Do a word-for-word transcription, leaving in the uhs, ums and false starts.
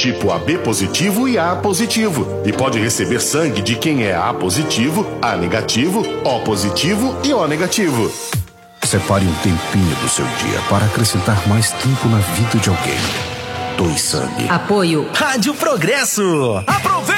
tipo A B positivo e A positivo, e pode receber sangue de quem é A positivo, A negativo, O positivo e O negativo. Separe um tempinho do seu dia para acrescentar mais tempo na vida de alguém. Doe sangue. Apoio Rádio Progresso. Aproveite!